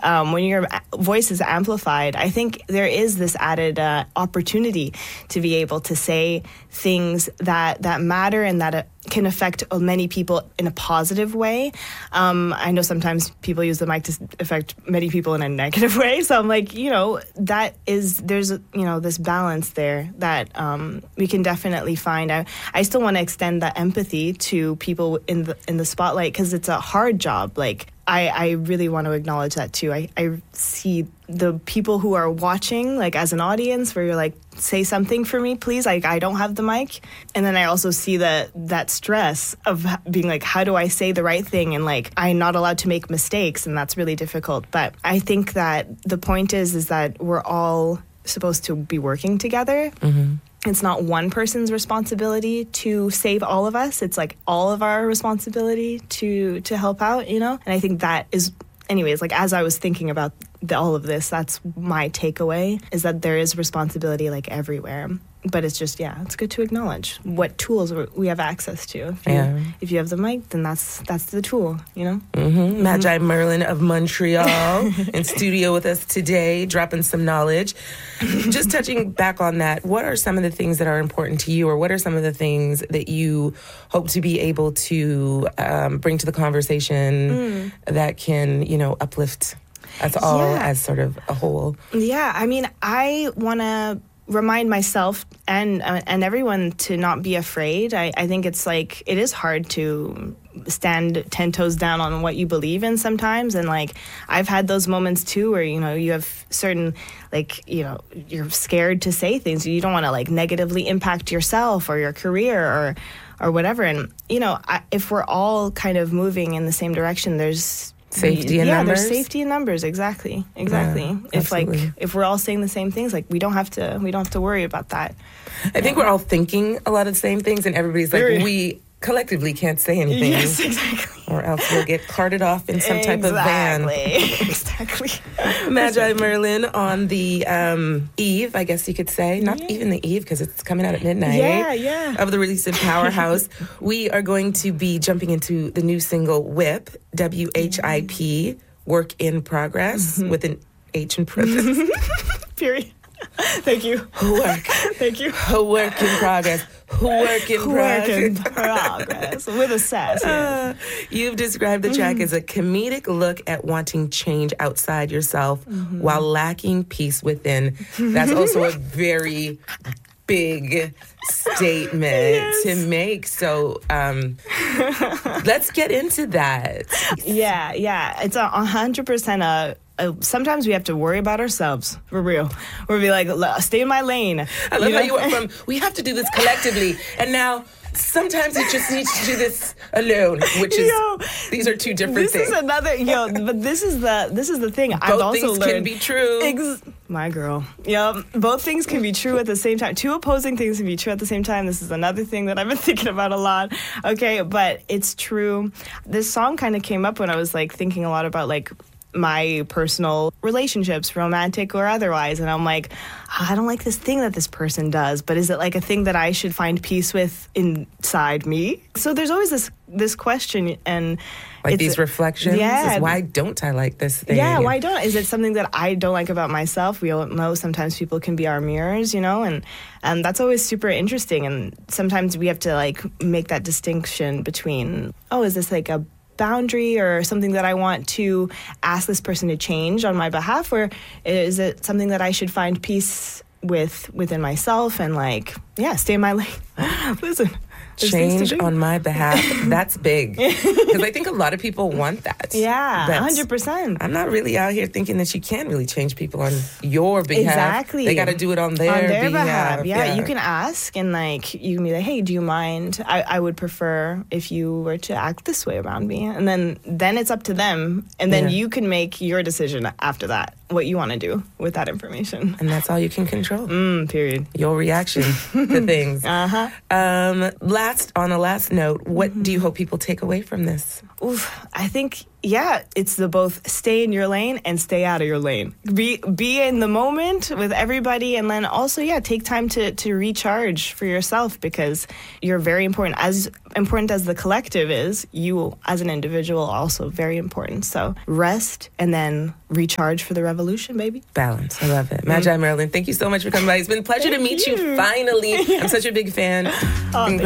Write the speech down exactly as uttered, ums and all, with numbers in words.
um, when your voice is amplified, I think there is this added uh, opportunity to be able to say things that, that matter and that uh, can affect many people in a positive way. Um, I know sometimes people use the mic to affect many people in a negative way. So I'm like, you know, that is, there's, you know, this balance there that um, we can definitely find. I, I still want to extend that empathy to people in the in the spotlight because it's a hard job. Like, I, I really want to acknowledge that too. I, I see the people who are watching, like as an audience, where you're like, say something for me, please. Like, I don't have the mic. And then I also see the, that stress of being like, how do I say the right thing? And like, I'm not allowed to make mistakes. And that's really difficult. But I think that the point is, is that we're all supposed to be working together. Mm-hmm. It's not one person's responsibility to save all of us. It's like all of our responsibility to to help out, you know? And I think that is, anyways, like as I was thinking about the, all of this, that's my takeaway, is that there is responsibility like everywhere. But it's just, yeah, it's good to acknowledge what tools we have access to. If you, yeah. if you have the mic, then that's that's the tool, you know? Mm-hmm. Mm-hmm. Magi Merlin of Montreal in studio with us today, dropping some knowledge. Just touching back on that, what are some of the things that are important to you, or what are some of the things that you hope to be able to um, bring to the conversation mm. that can, you know, uplift us all yeah. as sort of a whole? Yeah, I mean, I want to remind myself and uh, and everyone to not be afraid. I, I think it's like, it is hard to stand ten toes down on what you believe in sometimes. And like, I've had those moments too where, you know, you have certain, like, you know, you're scared to say things. You don't want to like negatively impact yourself or your career or or whatever. And, you know, I, if we're all kind of moving in the same direction, there's safety in yeah, numbers. Yeah, there's safety in numbers. Exactly, exactly. Yeah, if absolutely. like if we're all saying the same things, like we don't have to we don't have to worry about that. I yeah. think we're all thinking a lot of the same things, and everybody's like, Very. we collectively can't say anything. Yes, exactly. Or else we'll get carted off in some type exactly. of van. Exactly. Magi Merlin on the um, eve, I guess you could say. Not yeah. even the eve, because it's coming out at midnight. Yeah, yeah. Of the release of Powerhouse. We are going to be jumping into the new single, Whip, W H I P, Work in Progress, mm-hmm. with an H in parentheses. Period. Thank you. Work. Thank you. Work in progress. Work in progress. Work in progress. With a sass, yes. Uh, you've described the track mm-hmm. as a comedic look at wanting change outside yourself mm-hmm. while lacking peace within. That's also a very big statement yes. to make. So um, let's get into that. Yeah, yeah. It's a hundred percent a Uh, sometimes we have to worry about ourselves, for real. We'll be like, stay in my lane. I love you how know? you went from, we have to do this collectively, and now sometimes you just need to do this alone, which is, yo, these are two different this things. This is another, yo, but this is the this is the thing. Both I've also things learned, can be true. Ex- my girl. Yep. Both things can be true at the same time. Two opposing things can be true at the same time. This is another thing that I've been thinking about a lot. Okay, but it's true. This song kind of came up when I was like thinking a lot about like my personal relationships, romantic or otherwise. And I'm like, I don't like this thing that this person does, but is it like a thing that I should find peace with inside me? So there's always this this question, and like it's, these reflections. Yeah. Is why don't I like this thing? Yeah, why don't? Is it something that I don't like about myself? We all know sometimes people can be our mirrors, you know, and and that's always super interesting. And sometimes we have to like make that distinction between, oh, is this like a boundary or something that I want to ask this person to change on my behalf, or is it something that I should find peace with within myself and like, yeah, stay in my lane? Listen, change on my behalf. That's big, because I think a lot of people want that. Yeah, one hundred percent. I'm not really out here thinking that you can't really change people on your behalf. Exactly. They got to do it on their, on their behalf. behalf. Yeah, yeah, you can ask and like you can be like, hey, do you mind? I, I would prefer if you were to act this way around me, and then then it's up to them, and then yeah. you can make your decision after that, what you want to do with that information. And that's all you can control. Mm, period. Your reaction to things. Uh-huh. Um, last, on a last note, what mm-hmm. do you hope people take away from this? Oof, I think yeah, it's the both stay in your lane and stay out of your lane. Be be in the moment with everybody, and then also, yeah, take time to, to recharge for yourself, because you're very important. As important as the collective is, you as an individual are also very important. So rest and then recharge for the revolution, baby. Balance. I love it. Magi Marilyn, thank you so much for coming by. It's been a pleasure Thank to meet you. you. Finally. I'm such a big fan. Oh,